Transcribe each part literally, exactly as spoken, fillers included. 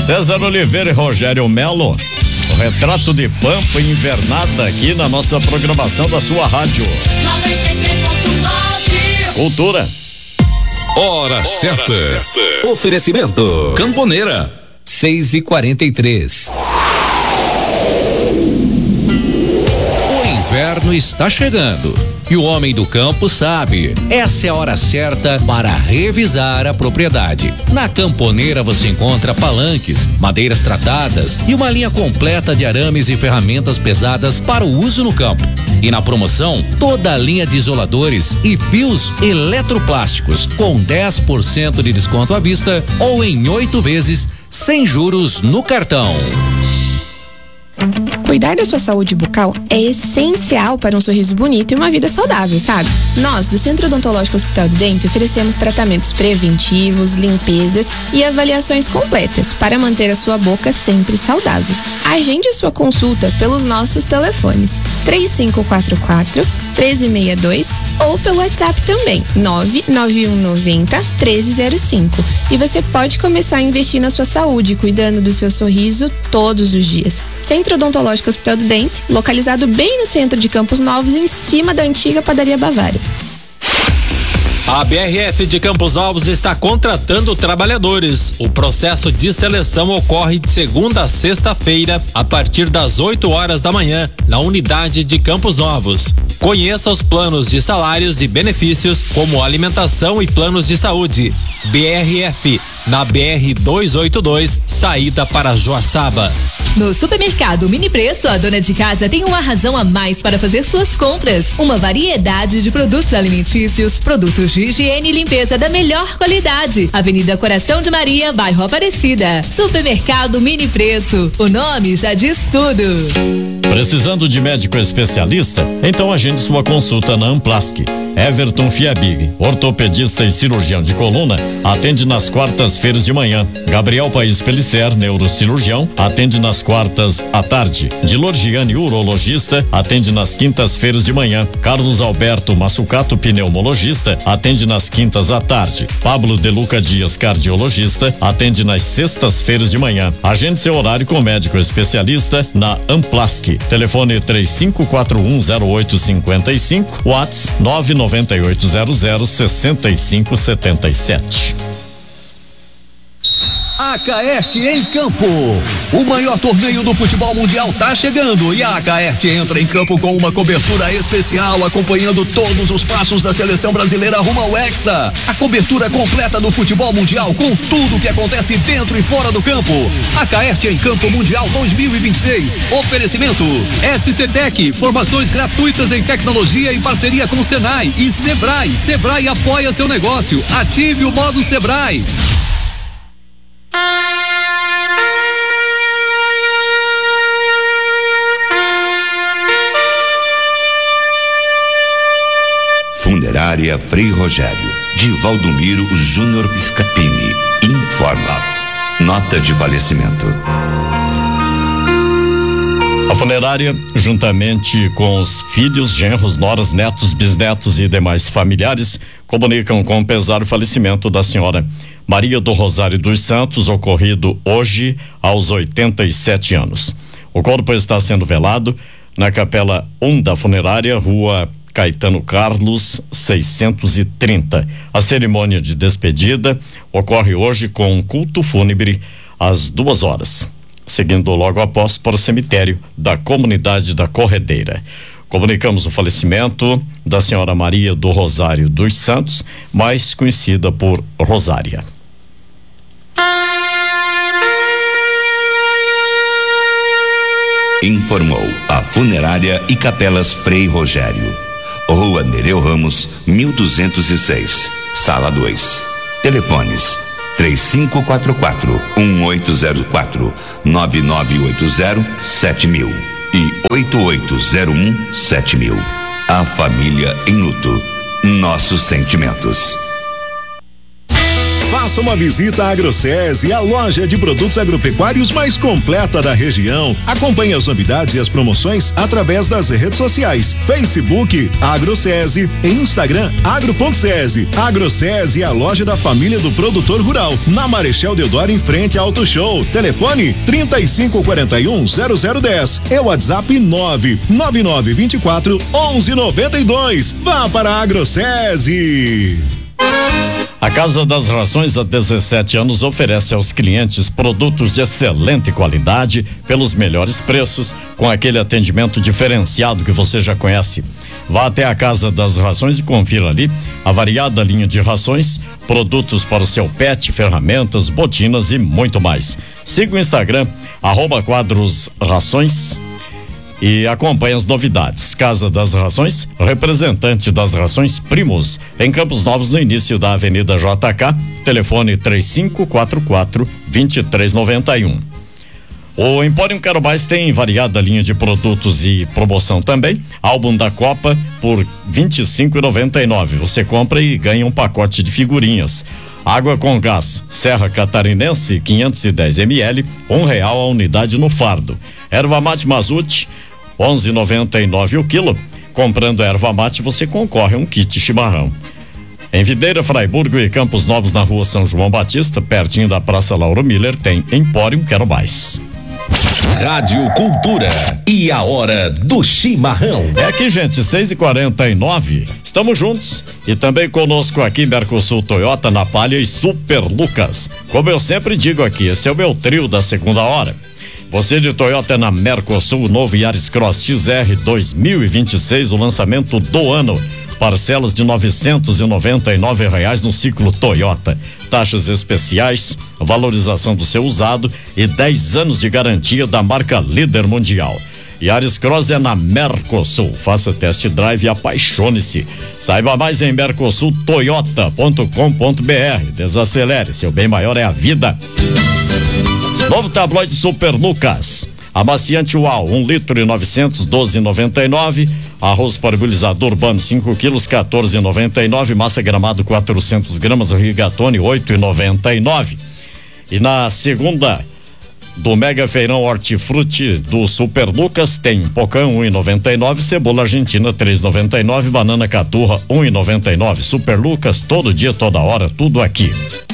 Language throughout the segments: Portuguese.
César Oliveira e Rogério Melo, o retrato de Pampa invernada aqui na nossa programação da sua rádio. noventa e três ponto nove Cultura. Hora, Hora certa. certa. Oferecimento Camponeira. seis e quarenta e três. O inverno está chegando e o homem do campo sabe. Essa é a hora certa para revisar a propriedade. Na Camponeira você encontra palanques, madeiras tratadas e uma linha completa de arames e ferramentas pesadas para o uso no campo. E na promoção, toda a linha de isoladores e fios eletroplásticos com dez por cento de desconto à vista ou em oito vezes sem juros no cartão. Cuidar da sua saúde bucal é essencial para um sorriso bonito e uma vida saudável, sabe? Nós, do Centro Odontológico Hospital do Dente, oferecemos tratamentos preventivos, limpezas e avaliações completas para manter a sua boca sempre saudável. Agende a sua consulta pelos nossos telefones três cinco quatro quatro, um três seis dois ou pelo WhatsApp também, nove nove um nove zero, um três zero cinco. E você pode começar a investir na sua saúde, cuidando do seu sorriso todos os dias. Centro Odontológico Hospital do Dente, localizado bem no centro de Campos Novos, em cima da antiga Padaria Bavária. A B R F de Campos Novos está contratando trabalhadores. O processo de seleção ocorre de segunda a sexta-feira, a partir das oito horas da manhã, na unidade de Campos Novos. Conheça os planos de salários e benefícios, como alimentação e planos de saúde. B R F, na B R duzentos e oitenta e dois, saída para Joaçaba. No Supermercado Mini Preço, a dona de casa tem uma razão a mais para fazer suas compras. Uma variedade de produtos alimentícios, produtos de higiene e limpeza da melhor qualidade. Avenida Coração de Maria, bairro Aparecida. Supermercado Mini Preço. O nome já diz tudo. Precisando de médico especialista? Então agende sua consulta na Amplasc. Everton Fiabig, ortopedista e cirurgião de coluna, atende nas quartas-feiras de manhã. Gabriel Paes Pellicer, neurocirurgião, atende nas quartas à tarde. Dilor Gianni, urologista, atende nas quintas-feiras de manhã. Carlos Alberto Massucato, pneumologista, atende nas quintas à tarde. Pablo De Luca Dias, cardiologista, atende nas sextas-feiras de manhã. Agende seu horário com médico especialista na Amplasc. Telefone três cinco quatro um zero oito cinco cinco, WhatsApp nove nove oito zero zero seis cinco sete sete. Acaerte em campo. O maior torneio do futebol mundial tá chegando e a Acaerte entra em campo com uma cobertura especial, acompanhando todos os passos da seleção brasileira rumo ao Hexa. A cobertura completa do futebol mundial, com tudo que acontece dentro e fora do campo. Acaerte em Campo Mundial dois mil e vinte e seis. Oferecimento S C Tec, formações gratuitas em tecnologia em parceria com Senai e Sebrae. Sebrae apoia seu negócio. Ative o modo Sebrae. Funerária Frei Rogério, de Valdomiro Júnior Piscapini, informa. Nota de falecimento. A funerária, juntamente com os filhos, genros, noras, netos, bisnetos e demais familiares, comunicam com pesar o falecimento da senhora Maria do Rosário dos Santos, ocorrido hoje aos oitenta e sete anos. O corpo está sendo velado na Capela um da funerária, Rua Caetano Carlos, seiscentos e trinta. A cerimônia de despedida ocorre hoje com um culto fúnebre às duas horas, seguindo logo após para o cemitério da comunidade da Corredeira. Comunicamos o falecimento da senhora Maria do Rosário dos Santos, mais conhecida por Rosária. Informou a Funerária e Capelas Frei Rogério. Rua Nereu Ramos, mil duzentos e seis, Sala dois. Telefones três cinco quatro quatro, um oito zero quatro, nove nove oito zero, sete mil e oito oito zero um, sete mil. A família em luto. Nossos sentimentos. Faça uma visita à AgroSese, a loja de produtos agropecuários mais completa da região. Acompanhe as novidades e as promoções através das redes sociais: Facebook AgroSese e Instagram agro.sese. AgroSese é a loja da família do produtor rural, na Marechal Deodoro, em frente ao Auto Show. Telefone trinta e cinco quarenta e um zero zero dez e WhatsApp nove nove nove vinte e quatro onze noventa e dois. Vá para a AgroSese. A Casa das Rações, há dezessete anos, oferece aos clientes produtos de excelente qualidade pelos melhores preços, com aquele atendimento diferenciado que você já conhece. Vá até a Casa das Rações e confira ali a variada linha de rações, produtos para o seu pet, ferramentas, botinas e muito mais. Siga o Instagram, arroba Quadros Rações, e acompanhe as novidades. Casa das Rações, representante das Rações Primos, em Campos Novos, no início da Avenida J K. Telefone três cinco quatro quatro, dois três nove um. O Empório Quero-Mais tem variada linha de produtos e promoção também. Álbum da Copa por vinte e cinco reais e noventa e nove centavos. Você compra e ganha um pacote de figurinhas. Água com gás Serra Catarinense quinhentos e dez mililitros, um real a unidade no fardo. Erva mate Mazute onze reais e noventa e nove centavos o quilo. Comprando erva mate você concorre a um kit chimarrão. Em Videira, Fraiburgo e Campos Novos, na rua São João Batista, pertinho da Praça Lauro Miller, tem Empório Quero-Mais. Rádio Cultura e a hora do chimarrão. É aqui, gente, seis e quarenta e nove. Estamos juntos e também conosco aqui Mercosul Toyota, Na Palha e Super Lucas. Como eu sempre digo aqui, esse é o meu trio da segunda hora. Você de Toyota na Mercosul, novo Yaris Cross X R dois mil e vinte e seis, o lançamento do ano. Parcelas de novecentos e noventa e nove reais no ciclo Toyota. Taxas especiais, valorização do seu usado e dez anos de garantia da marca líder mundial. Yaris Cross é na Mercosul. Faça test drive e apaixone-se. Saiba mais em mercosul toyota ponto com ponto br. Desacelere, seu bem maior é a vida. Novo tabloide Super Lucas. Amaciante Uau, um litro e novecentos, doze reais e noventa e nove centavos. Arroz parbolizador Urbano, cinco quilos, quatorze reais e noventa e nove centavos. Massa Gramado, quatrocentos gramas. Rigatone, oito reais e noventa e nove centavos. E na segunda do Mega Feirão Hortifruti do Super Lucas tem pocão, um real e noventa e nove centavos. Cebola argentina, três reais e noventa e nove centavos. Banana caturra, um real e noventa e nove centavos. Super Lucas, todo dia, toda hora, tudo aqui.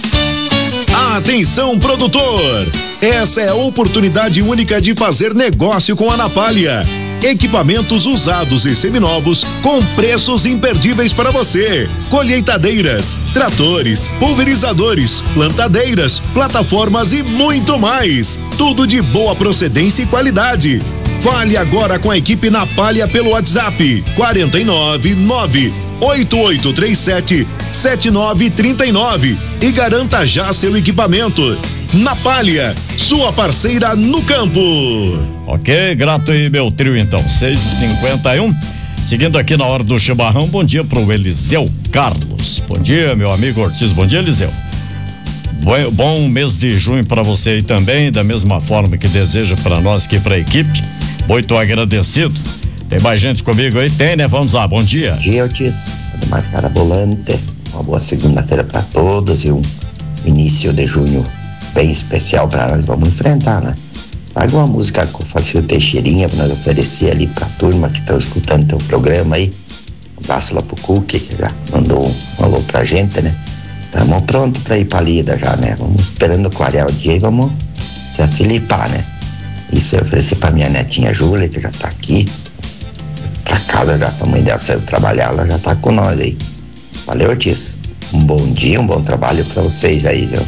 Atenção, produtor! Essa é a oportunidade única de fazer negócio com a Na Palha. Equipamentos usados e seminovos com preços imperdíveis para você. Colheitadeiras, tratores, pulverizadores, plantadeiras, plataformas e muito mais. Tudo de boa procedência e qualidade. Fale agora com a equipe Na Palha pelo WhatsApp quarenta e nove, nove oito oito três sete, sete nove três nove e garanta já seu equipamento. Na Palha, sua parceira no campo. Ok, grato aí meu trio então, seis e cinquenta e um. Seguindo aqui na hora do chimarrão, bom dia pro Eliseu Carlos. Bom dia, meu amigo Ortiz. Bom dia, Eliseu. Bom, bom mês de junho para você aí também, da mesma forma que deseja para nós aqui, pra equipe. Muito agradecido. Tem mais gente comigo aí? Tem, né? Vamos lá, bom dia. Bom dia, Ortiz. Tudo marcado volante. Uma boa segunda-feira para todos e um início de junho bem especial para nós. Vamos enfrentar, né? Paga uma música com o Falecido Teixeirinha para nós oferecer ali pra turma que estão escutando teu programa aí. Um abraço lá pro Cookie, que já mandou um, um alô pra gente, né? Estamos prontos para ir pra lida já, né? Vamos esperando clarear o dia e vamos se afilipar, né? Isso eu ofereci pra minha netinha Júlia, que já tá aqui. Pra casa já, a mãe dela saiu trabalhar, ela já tá com nós aí. Valeu, Ortiz. Um bom dia, um bom trabalho pra vocês aí, viu?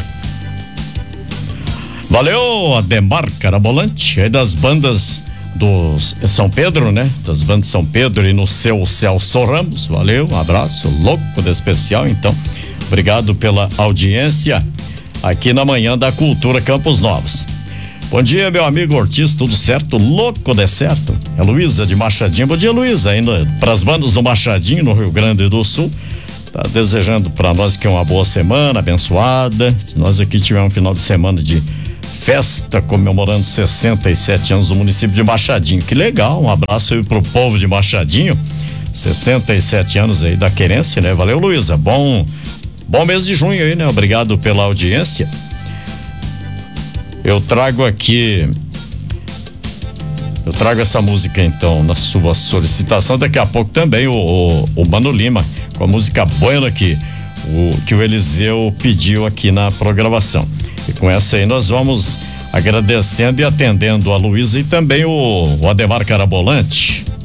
Valeu, Ademar Carabolante, aí das bandas do São Pedro, né? Das bandas São Pedro e no seu Celso Ramos. Valeu, um abraço, louco de especial, então. Obrigado pela audiência aqui na Manhã da Cultura Campos Novos. Bom dia, meu amigo Ortiz, tudo certo? Louco de certo? É Luísa de Machadinho. Bom dia, Luísa, ainda pras bandas do Machadinho, no Rio Grande do Sul. Tá desejando pra nós que uma boa semana, abençoada. Se nós aqui tivermos um final de semana de festa comemorando sessenta e sete anos do município de Machadinho. Que legal, um abraço aí pro povo de Machadinho. sessenta e sete anos aí da querência, né? Valeu, Luísa. Bom Bom mês de junho aí, né? Obrigado pela audiência. Eu trago aqui Eu trago essa música então na sua solicitação. Daqui a pouco também o, o, o Mano Lima com a música Bueno aqui, o, que o Eliseu pediu aqui na programação. E com essa aí nós vamos agradecendo e atendendo a Luísa e também o, o Ademar Carabolante.